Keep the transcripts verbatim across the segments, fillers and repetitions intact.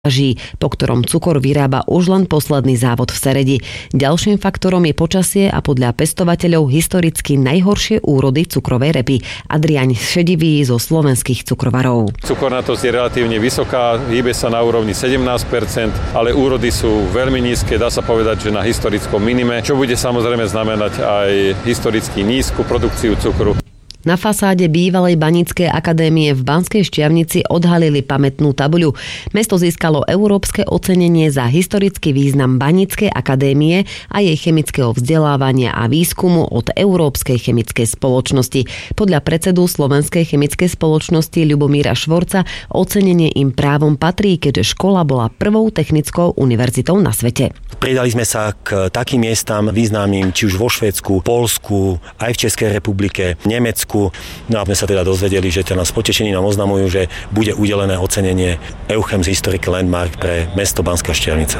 po ktorom cukor vyrába už len posledný závod v Seredi. Ďalším faktorom je počasie a podľa pestovateľov historicky najhoršie úrody cukrovej repy. Adrián Šedivý zo slovenských cukrovarov. Cukornatosť je relatívne vysoká, hýbe sa na úrovni sedemnásť percent, ale úrody sú veľmi nízke, dá sa povedať, že na historickom minime, čo bude samozrejme znamenať aj historicky nízku produkciu cukru. Na fasáde bývalej Baníckej akadémie v Banskej Štiavnici odhalili pamätnú tabuľu. Mesto získalo európske ocenenie za historický význam Baníckej akadémie a jej chemického vzdelávania a výskumu od Európskej chemickej spoločnosti. Podľa predsedu Slovenskej chemickej spoločnosti Ľubomíra Švorca ocenenie im právom patrí, keďže škola bola prvou technickou univerzitou na svete. Pridali sme sa k takým miestam významným, či už vo Švédsku, Poľsku, aj v Českej republike, Nemecku. No a sme sa teda dozvedeli, že teda s potešením nám oznamujú, že bude udelené ocenenie Euchems Historic Landmark pre mesto Banská Štiavnica.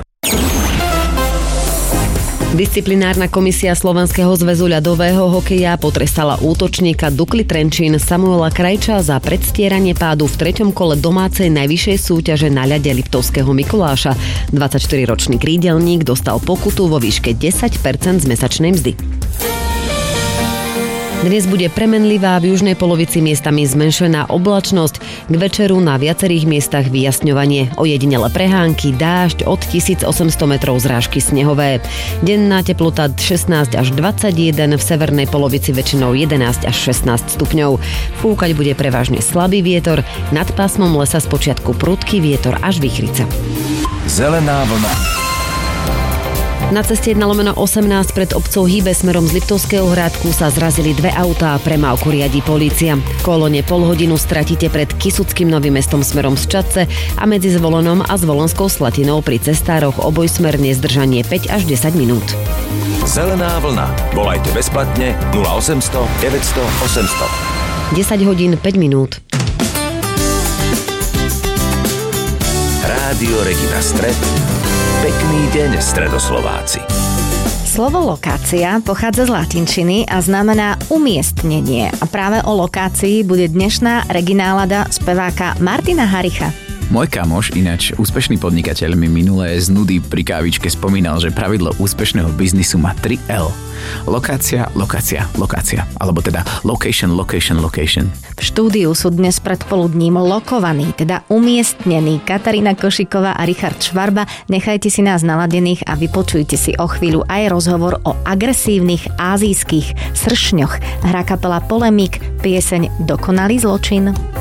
Disciplinárna komisia Slovenského zväzu ľadového hokeja potrestala útočníka Dukly Trenčín Samuela Krajča za predstieranie pádu v treťom kole domácej najvyššej súťaže na ľade Liptovského Mikuláša. dvadsaťštyriročný krídelník dostal pokutu vo výške desať percent z mesačnej mzdy. Dnes bude premenlivá, v južnej polovici miestami zmenšená oblačnosť, k večeru na viacerých miestach vyjasňovanie, ojedinele prehánky, dážď od tisícosemsto metrov zrážky snehové. Denná teplota šestnásť až dvadsaťjeden, v severnej polovici väčšinou jedenásť až šestnásť stupňov. Fúkať bude prevažne slabý vietor, nad pásmom lesa spočiatku prudký vietor až vichrica. Zelená vlna. Na ceste jedna lomeno osemnásť pred obcov Hýbe smerom z Liptovského Hrádku sa zrazili dve autá, premávku riadi polícia. V kolóne pol hodinu stratíte pred Kysuckým Novým Mestom smerom z Čadce a medzi Zvolonom a Zvolonskou Slatinou pri cestároch obojsmerne zdržanie päť až desať minút. Zelená vlna. Volajte bezplatne nula osemsto deväťsto osemsto. desať hodín päť minút. Rádio Regina Stred. Pekný deň, Stredoslováci. Slovo lokácia pochádza z latinčiny a znamená umiestnenie. A práve o lokácii bude dnešná Reginálada speváka Martina Haricha. Môj kamoš, ináč úspešný podnikateľ, mi minulé z nudy pri kávičke spomínal, že pravidlo úspešného biznisu má tri el. Lokácia, lokácia, lokácia. Alebo teda location, location, location. V štúdiu sú dnes predpoludním lokovaní, teda umiestnení Katarína Košiková a Richard Švarba. Nechajte si nás naladených a vypočujte si o chvíľu aj rozhovor o agresívnych ázijských sršňoch. Hrá kapela Polemik pieseň Dokonalý zločin.